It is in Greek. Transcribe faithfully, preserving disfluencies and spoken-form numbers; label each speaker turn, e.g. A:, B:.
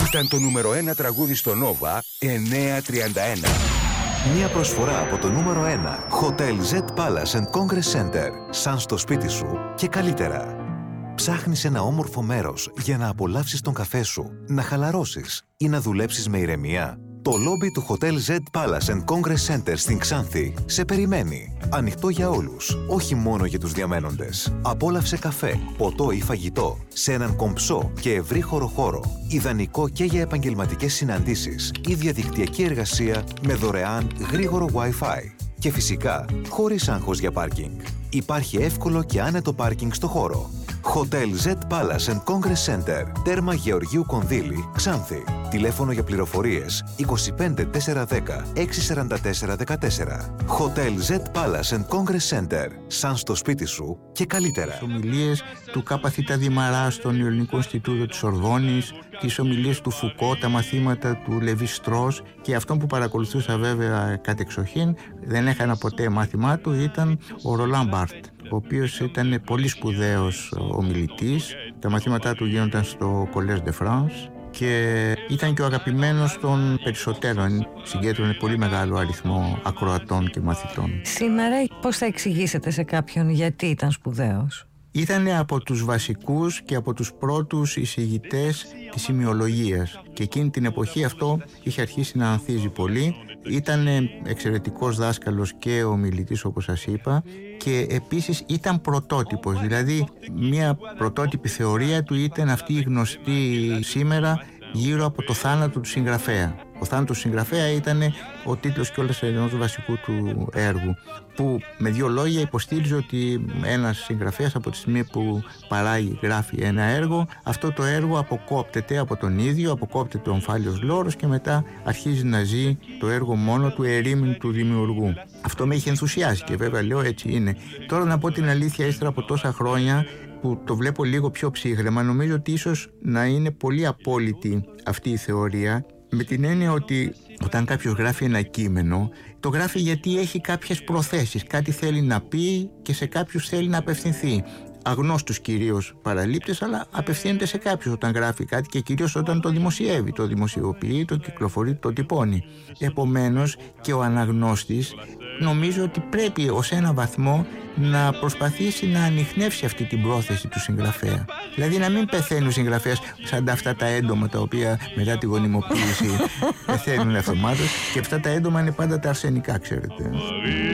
A: Ήταν το νούμερο ένα τραγούδι στο Nova εννιακόσια τριάντα ένα.
B: Μια προσφορά από το νούμερο ένα Hotel Z Palace and Congress Center. Σαν στο σπίτι σου και καλύτερα. Ψάχνεις ένα όμορφο μέρος για να απολαύσεις τον καφέ σου, να χαλαρώσεις ή να δουλέψεις με ηρεμία? Το λόμπι του Hotel Z Palace and Congress Center στην Ξάνθη σε περιμένει. Ανοιχτό για όλους, όχι μόνο για τους διαμένοντες. Απόλαυσε καφέ, ποτό ή φαγητό σε έναν κομψό και ευρύχωρο χώρο. Ιδανικό και για επαγγελματικές συναντήσεις ή διαδικτυακή εργασία με δωρεάν γρήγορο Wi-Fi. Και φυσικά, χωρίς άγχος για πάρκινγκ. Υπάρχει εύκολο και άνετο πάρκινγκ στο χώρο. Hotel Z Palace and Congress Center, τέρμα Γεωργίου Κονδύλη, Ξάνθη. Τηλέφωνο για πληροφορίες είκοσι πέντε τετρακόσια δέκα έξι σαράντα τέσσερα δεκατέσσερα. Hotel Z Palace and Congress Center. Σαν στο σπίτι σου και καλύτερα.
C: Τις ομιλίες του Κάπαθητα Δημαρά στον Ελληνικό Ινστιτούτο της Ορδώνης, τις ομιλίες του Φουκώ, τα μαθήματα του Λεβί Στρός, και αυτόν που παρακολουθούσα βέβαια κατεξοχήν, δεν έκανα ποτέ μάθημά του, ήταν ο Ρολάν Μπάρτ, ο οποίος ήταν πολύ σπουδαίος ομιλητής. Τα μαθήματά του γίνονταν στο Collège de France και ήταν και ο αγαπημένος των περισσότερων. Συγκέντρωνε πολύ μεγάλο αριθμό ακροατών και μαθητών.
D: Σήμερα πώς θα εξηγήσετε σε κάποιον γιατί ήταν σπουδαίος?
C: Ήταν από τους βασικούς και από τους πρώτους εισηγητές της σημειολογίας και εκείνη την εποχή αυτό είχε αρχίσει να ανθίζει πολύ. Ήταν εξαιρετικός δάσκαλος και ομιλητής, όπως σας είπα, και επίσης ήταν πρωτότυπος, δηλαδή μια πρωτότυπη θεωρία του ήταν αυτή η γνωστή σήμερα γύρω από το θάνατο του συγγραφέα. Ο θάνατος του συγγραφέα ήταν ο τίτλος κιόλας ενός βασικού του έργου, που με δύο λόγια υποστήριζε ότι ένας συγγραφέας από τη στιγμή που παράγει, γράφει ένα έργο, αυτό το έργο αποκόπτεται από τον ίδιο, αποκόπτεται ο ομφάλιος λόρος και μετά αρχίζει να ζει το έργο μόνο του, ερήμην του δημιουργού. Αυτό με είχε ενθουσιάσει και βέβαια λέω έτσι είναι. Τώρα να πω την αλήθεια, ύστερα από τόσα χρόνια που το βλέπω λίγο πιο ψύχρεμα, νομίζω ότι ίσως να είναι πολύ απόλυτη αυτή η θεωρία, με την έννοια ότι όταν κάποιος γράφει ένα κείμενο, το γράφει γιατί έχει κάποιες προθέσεις, κάτι θέλει να πει και σε κάποιους θέλει να απευθυνθεί. Αγνώστους κυρίως παραλήπτες, αλλά απευθύνεται σε κάποιους όταν γράφει κάτι και κυρίως όταν το δημοσιεύει, το δημοσιοποιεί, το κυκλοφορεί, το τυπώνει. Επομένως και ο αναγνώστης νομίζω ότι πρέπει ως ένα βαθμό να προσπαθήσει να ανιχνεύσει αυτή την πρόθεση του συγγραφέα. Δηλαδή να μην πεθαίνει ο συγγραφέας σαν τα αυτά τα έντομα τα οποία μετά τη γονιμοποίηση πεθαίνουν αυτομάτως, και αυτά τα έντομα είναι πάντα τα αρσενικά, ξέρετε.